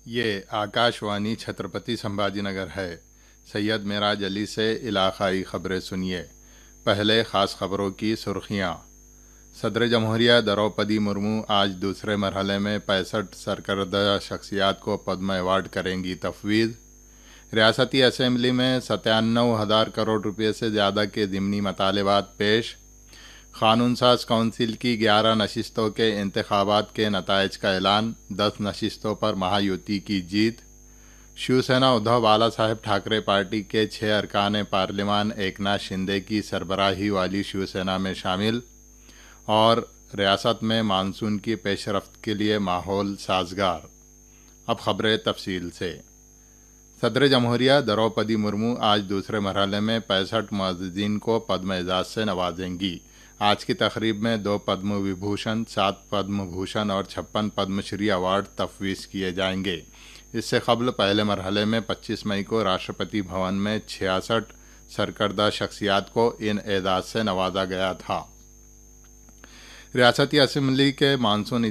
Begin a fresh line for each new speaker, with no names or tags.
یہ آکاشوانی چھترپتی سمبھاجی نگر ہے۔ سید معراج علی سے علاقائی خبریں سنیے۔ پہلے خاص خبروں کی سرخیاں۔ صدر جمہوریہ دروپدی مرمو آج دوسرے مرحلے میں 65 سرکردہ شخصیات کو پدم ایوارڈ کریں گی تفویض۔ ریاستی اسمبلی میں 97,000 کروڑ روپے سے زیادہ کے ضمنی مطالبات پیش۔ قانون ساز کونسل کی 11 نشستوں کے انتخابات کے نتائج کا اعلان، 10 نشستوں پر مہایوتی کی جیت۔ شیو سینا ادھو بالا صاحب ٹھاکرے پارٹی کے 6 ارکان پارلیمان ایکناتھ شندے کی سربراہی والی شیو سینا میں شامل، اور ریاست میں مانسون کی پیش رفت کے لیے ماحول سازگار۔ اب خبریں تفصیل سے۔ صدر جمہوریہ دروپدی مرمو آج دوسرے مرحلے میں 65 معززین کو پدم اعزاز سے نوازیں گی۔ آج کی تقریب میں 2 پدم وبھوشن، 7 پدم بھوشن اور 56 پدم شری ایوارڈ تفویض کیے جائیں گے۔ اس سے قبل پہلے مرحلے میں 25 مئی کو راشٹرپتی بھون میں 66 سرکردہ شخصیات کو ان اعزاز سے نوازا گیا تھا۔ ریاستی اسمبلی کے مانسون